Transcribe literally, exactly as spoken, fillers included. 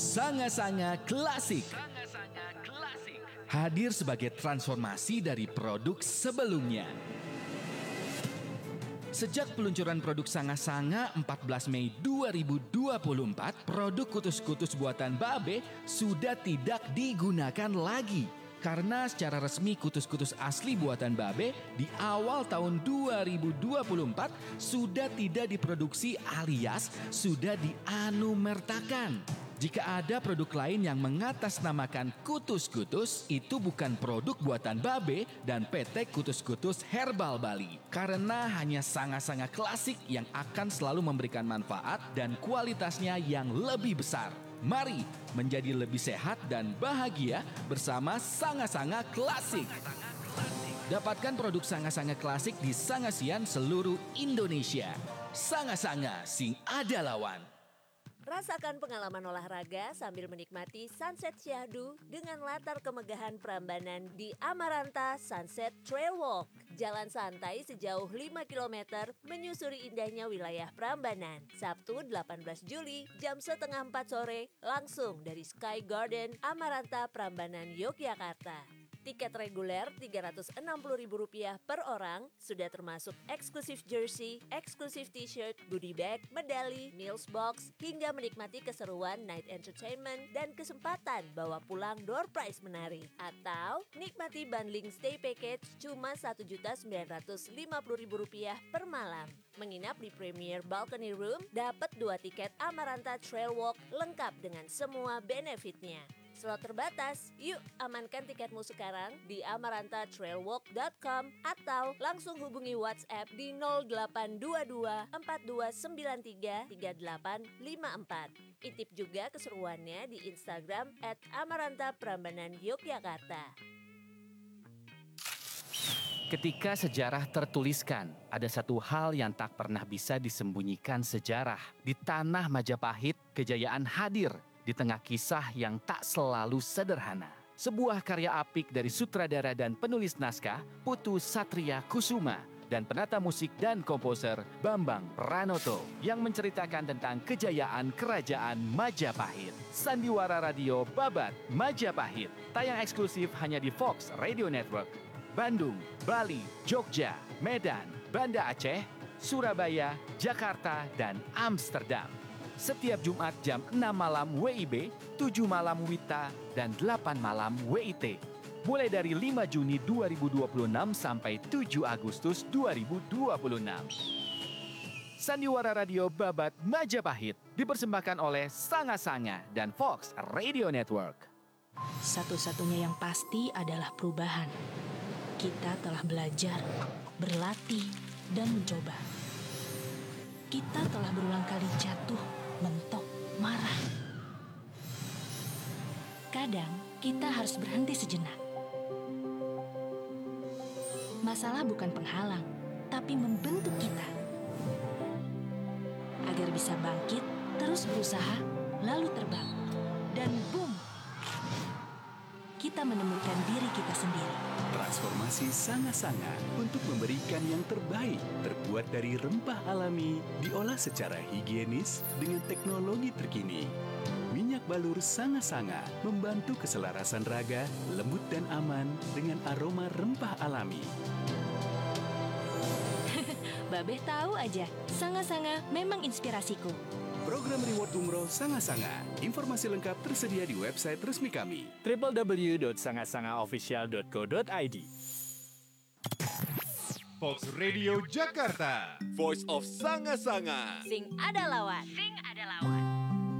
Sanga-sanga klasik. Hadir sebagai transformasi dari produk sebelumnya. Sejak peluncuran produk Sanga-sanga empat belas Mei dua ribu dua puluh empat, produk kutus-kutus buatan Babe sudah tidak digunakan lagi. Karena secara resmi kutus-kutus asli buatan Babe di awal tahun dua ribu dua puluh empat sudah tidak diproduksi alias sudah dianumertakan. Jika ada produk lain yang mengatasnamakan kutus-kutus, itu bukan produk buatan Babe dan P T Kutus-Kutus Herbal Bali. Karena hanya Sanga-sanga klasik yang akan selalu memberikan manfaat dan kualitasnya yang lebih besar. Mari menjadi lebih sehat dan bahagia bersama Sanga-sanga klasik. Dapatkan produk Sanga-sanga klasik di Sangasian seluruh Indonesia. Sanga-sanga sing ada lawan. Rasakan pengalaman olahraga sambil menikmati Sunset Syahdu dengan latar kemegahan Prambanan di Amaranta Sunset Trail Walk. Jalan santai sejauh lima kilometer menyusuri indahnya wilayah Prambanan. Sabtu delapan belas Juli jam setengah empat sore langsung dari Sky Garden Amaranta Prambanan Yogyakarta. Tiket reguler tiga ratus enam puluh ribu rupiah per orang, sudah termasuk eksklusif jersey, eksklusif t-shirt, goodie bag, medali, meals box, hingga menikmati keseruan night entertainment dan kesempatan bawa pulang door prize menarik. Atau nikmati bundling stay package cuma satu juta sembilan ratus lima puluh ribu rupiah per malam. Menginap di Premier Balcony Room, dapat dua tiket Amaranta Trail Walk lengkap dengan semua benefitnya. Slot terbatas, yuk amankan tiketmu sekarang di amaranta trail walk dot com atau langsung hubungi WhatsApp di nol delapan dua dua empat dua sembilan tiga tiga delapan lima empat. Intip juga keseruannya di Instagram at amaranta prambanan yogyakarta. Ketika sejarah tertuliskan, ada satu hal yang tak pernah bisa disembunyikan sejarah. Di tanah Majapahit, kejayaan hadir di tengah kisah yang tak selalu sederhana. Sebuah karya apik dari sutradara dan penulis naskah Putu Satria Kusuma dan penata musik dan komposer Bambang Pranoto yang menceritakan tentang kejayaan kerajaan Majapahit. Sandiwara Radio Babat Majapahit, tayang eksklusif hanya di Fox Radio Network. Bandung, Bali, Jogja, Medan, Banda Aceh, Surabaya, Jakarta, dan Amsterdam. Setiap Jumat jam enam malam W I B, tujuh malam W I T A, dan delapan malam W I T. Mulai dari lima Juni dua ribu dua puluh enam sampai tujuh Agustus dua ribu dua puluh enam. Sandiwara Radio Babat Majapahit dipersembahkan oleh Sanga-sanga dan Fox Radio Network. Satu-satunya yang pasti adalah perubahan. Kita telah belajar, berlatih, dan mencoba. Kita telah berulang kali jatuh, mentok, marah. Kadang kita harus berhenti sejenak. Masalah bukan penghalang, tapi membentuk kita. Agar bisa bangkit, terus berusaha, lalu terbang. Dan boom! Kita menemukan diri kita sendiri. Transformasi Sanga-sanga untuk memberikan yang terbaik, terbuat dari rempah alami, diolah secara higienis dengan teknologi terkini. Minyak balur Sanga-sanga membantu keselarasan raga, lembut dan aman dengan aroma rempah alami. Babeh tahu aja, Sanga-sanga memang inspirasiku. Program reward umroh Sanga-sanga. Informasi lengkap tersedia di website resmi kami w w w dot sanga-sanga official dot co dot i d. Fox Radio Jakarta, Voice of Sanga-sanga. Sing ada lawan. Sing ada lawan.